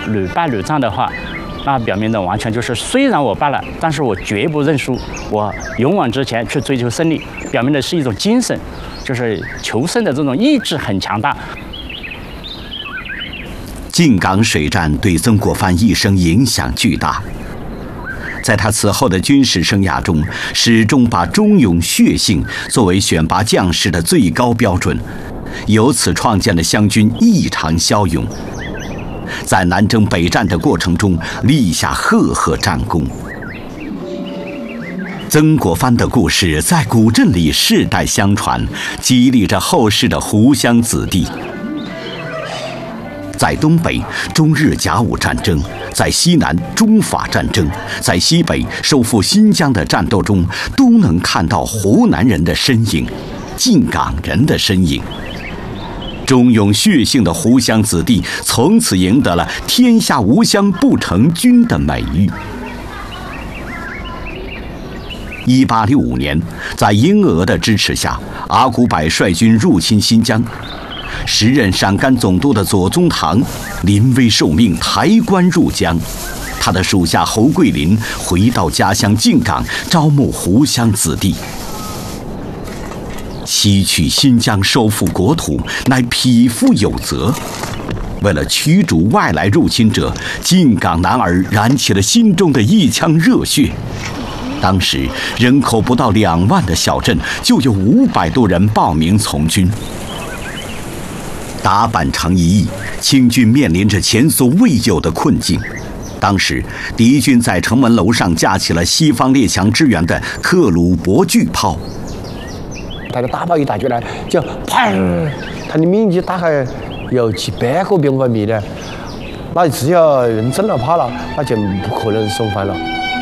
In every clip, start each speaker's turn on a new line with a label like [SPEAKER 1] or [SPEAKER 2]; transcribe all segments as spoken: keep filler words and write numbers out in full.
[SPEAKER 1] 屡败屡战的话，那表明的完全就是虽然我败了，但是我绝不认输，我勇往直前去追求胜利，表明的是一种精神，就是求胜的这种意志很强大。
[SPEAKER 2] 靖港水战对曾国藩一生影响巨大，在他此后的军事生涯中，始终把忠勇血性作为选拔将士的最高标准，由此创建了湘军异常骁勇，在南征北战的过程中立下赫赫战功。曾国藩的故事在古镇里世代相传，激励着后世的湖湘子弟。在东北，中日甲午战争；在西南，中法战争；在西北，收复新疆的战斗中，都能看到湖南人的身影，靖港人的身影。忠勇血性的湖湘子弟，从此赢得了“天下无湘不成军”的美誉。一八六五年，在英俄的支持下，阿古柏率军入侵新疆。时任陕甘总督的左宗棠临危受命抬棺入江，他的属下侯桂林回到家乡靖港，招募湖湘子弟。西去新疆收复国土，乃匹夫有责。为了驱逐外来入侵者，靖港男儿燃起了心中的一腔热血。当时人口不到两万的小镇，就有五百多人报名从军。打板城一役，清军面临着前所未有的困境。当时，敌军在城门楼上架起了西方列强支援的克虏伯巨炮。
[SPEAKER 3] 他的大炮一打出来，就砰，它的面积大概有几百个平方米的，那只要人中了炮了，那就不可能送还了。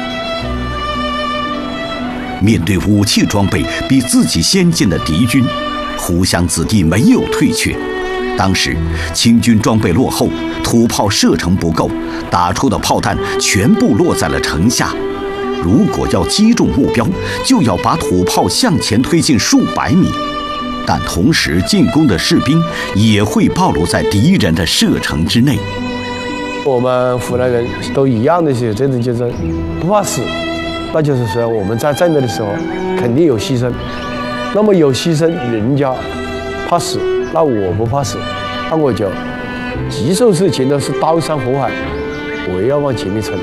[SPEAKER 2] 面对武器装备比自己先进的敌军，湖湘子弟没有退却。当时清军装备落后，土炮射程不够，打出的炮弹全部落在了城下。如果要击中目标，就要把土炮向前推进数百米，但同时进攻的士兵也会暴露在敌人的射程之内。
[SPEAKER 3] 我们湖南人都一样的，是真的就是不怕死，那就是说我们在战斗的时候肯定有牺牲，那么有牺牲，人家怕死。那我不怕死，那我就棘手事情都是刀山火海，我要往前面冲。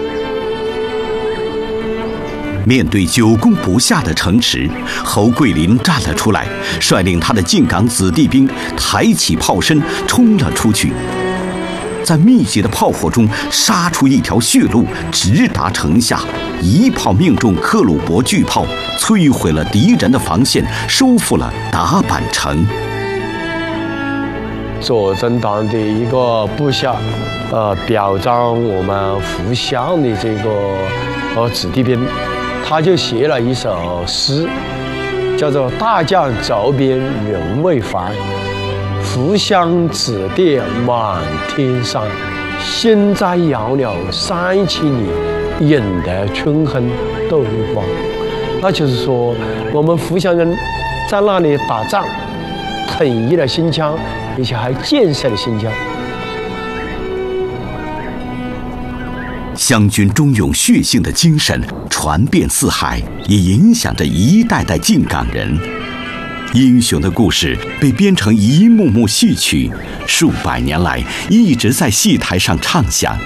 [SPEAKER 2] 面对久攻不下的城池，侯桂林站了出来，率领他的靖港子弟兵抬起炮身冲了出去，在密集的炮火中杀出一条血路，直达城下，一炮命中克虏伯巨炮，摧毁了敌人的防线，收复了打板城。
[SPEAKER 3] 左宗棠的一个部下，呃，表彰我们湖湘的这个呃子弟兵，他就写了一首诗，叫做《大将走边人未还，湖湘子弟满天山。心在遥了三千里，引得春风斗日光》。那就是说，我们湖湘人在那里打仗，统一了新疆，而且还建设了新疆。
[SPEAKER 2] 湘军忠勇血性的精神传遍四海，也影响着一代代靖港人。英雄的故事被编成一幕幕戏曲，数百年来一直在戏台上唱响。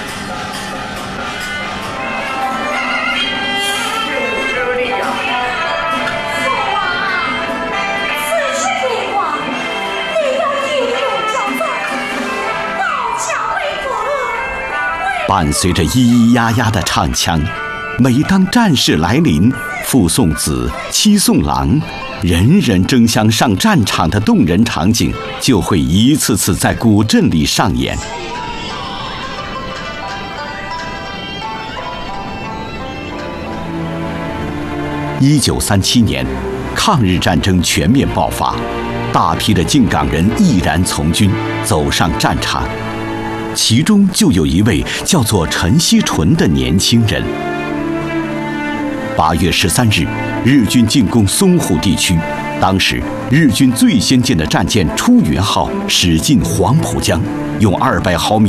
[SPEAKER 2] 伴随着咿咿呀呀的唱腔，每当战事来临，父送子，妻送郎，人人争相上战场的动人场景就会一次次在古镇里上演。一九三七年，抗日战争全面爆发，大批的靖港人毅然从军，走上战场。其中就有一位叫做陈锡纯的年轻人。八月十三日，日军进攻淞沪地区，当时日军最先进的战舰出云号驶进黄浦江，用二百毫米